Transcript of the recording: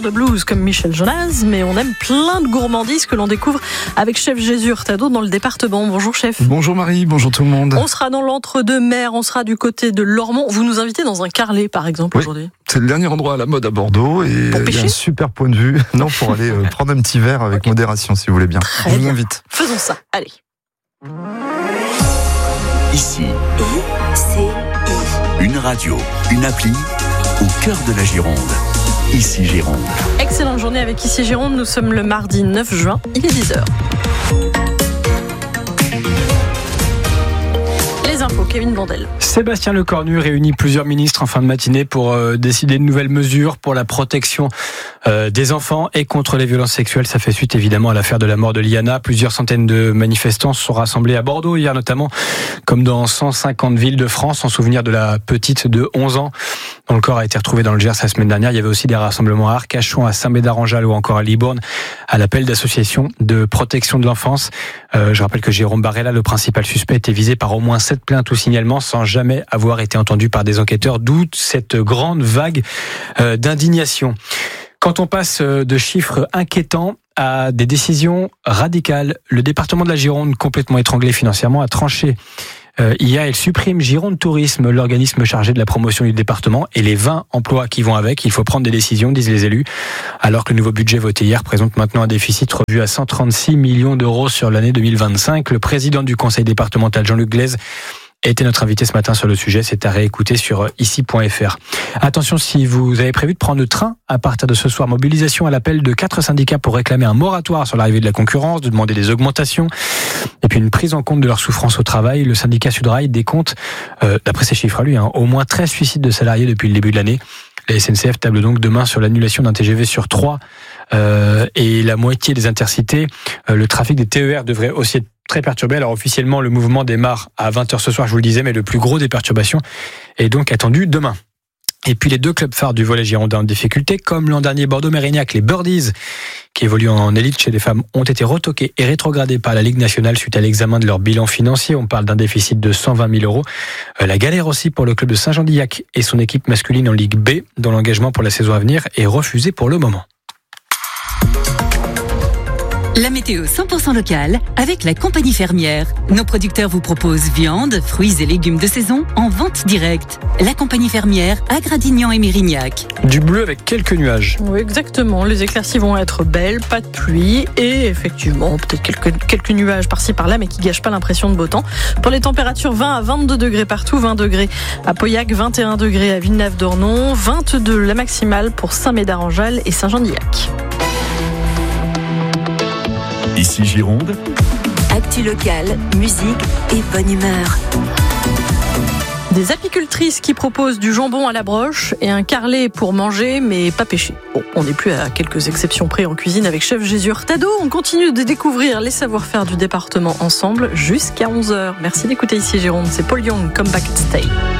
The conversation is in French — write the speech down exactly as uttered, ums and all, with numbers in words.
le blues comme Michel Jonas, mais on aime plein de gourmandises que l'on découvre avec chef Jésus Hurtado dans le département. Bonjour chef. Bonjour Marie, bonjour tout le monde. On sera dans l'entre-deux-mer, on sera du côté de Lormont. Vous nous invitez dans un carlet par exemple oui, aujourd'hui. C'est le dernier endroit à la mode à Bordeaux et il y a un super point de vue. Non, pour aller euh, prendre un petit verre avec okay. modération si vous voulez bien. Très Je vous bien. invite. Faisons ça, allez. Ici, une radio, une appli au cœur de la Gironde. Ici Gironde. Excellente journée avec Ici Gironde. Nous sommes le mardi neuf juin, il est dix heures. Les infos, Kevin Bandel. Sébastien Lecornu réunit plusieurs ministres en fin de matinée pour euh, décider de nouvelles mesures pour la protection euh, des enfants et contre les violences sexuelles. Ça fait suite évidemment à l'affaire de la mort de Liana. Plusieurs centaines de manifestants se sont rassemblés à Bordeaux hier notamment, comme dans cent cinquante villes de France, en souvenir de la petite de onze ans dont le corps a été retrouvé dans le Gers la semaine dernière. Il y avait aussi des rassemblements à Arcachon, à Saint-Médard-en-Jalles ou encore à Libourne à l'appel d'associations de protection de l'enfance. Euh, je rappelle que Jérôme Barella, le principal suspect, était visé par au moins sept plaintes ou signalements sans jamais avoir été entendu par des enquêteurs, d'où cette grande vague euh, d'indignation. Quand on passe de chiffres inquiétants à des décisions radicales, le département de la Gironde, complètement étranglé financièrement, a tranché Euh, hier, il supprime Gironde Tourisme, l'organisme chargé de la promotion du département, et les vingt emplois qui vont avec. Il faut prendre des décisions, disent les élus, alors que le nouveau budget voté hier présente maintenant un déficit revu à cent trente-six millions d'euros sur l'année deux mille vingt-cinq. Le président du conseil départemental, Jean-Luc Glaise, était notre invité ce matin sur le sujet. C'est à réécouter sur ici point f r. Attention, si vous avez prévu de prendre le train à partir de ce soir, mobilisation à l'appel de quatre syndicats pour réclamer un moratoire sur l'arrivée de la concurrence, de demander des augmentations et puis une prise en compte de leur souffrance au travail. Le syndicat Sudrail décompte, euh, d'après ses chiffres à lui, hein, au moins treize suicides de salariés depuis le début de l'année. La S N C F table donc demain sur l'annulation d'un T G V sur trois euh, et la moitié des intercités. Euh, le trafic des T E R devrait aussi être très perturbé. Alors officiellement, le mouvement démarre à vingt heures ce soir, je vous le disais, mais le plus gros des perturbations est donc attendu demain. Et puis les deux clubs phares du volley girondin en difficulté, comme l'an dernier Bordeaux-Mérignac, les Birdies, qui évoluent en élite chez les femmes, ont été retoqués et rétrogradés par la Ligue nationale suite à l'examen de leur bilan financier. On parle d'un déficit de cent vingt mille euros. La galère aussi pour le club de Saint-Jean-d'Illac et son équipe masculine en Ligue B, dont l'engagement pour la saison à venir est refusé pour le moment. La météo cent pour cent locale avec la compagnie fermière. Nos producteurs vous proposent viande, fruits et légumes de saison en vente directe. La compagnie fermière à Gradignan et Mérignac. Du bleu avec quelques nuages. Oui, exactement. Les éclaircies vont être belles, pas de pluie et effectivement peut-être quelques, quelques nuages par-ci par-là, mais qui gâchent pas l'impression de beau temps. Pour les températures, vingt à vingt-deux degrés partout, vingt degrés à Pauillac, vingt et un degrés à Villeneuve-d'Ornon, vingt-deux la maximale pour Saint-Médard-en-Jalles et Saint-Jean-d'Illac. Ici Gironde. Actu locale, musique et bonne humeur. Des apicultrices qui proposent du jambon à la broche et un carlet pour manger mais pas pêcher. Bon, on n'est plus à quelques exceptions près en cuisine avec chef Jésus Hurtado. On continue de découvrir les savoir-faire du département ensemble jusqu'à onze heures. Merci d'écouter Ici Gironde, c'est Paul Young, Come Back and Stay.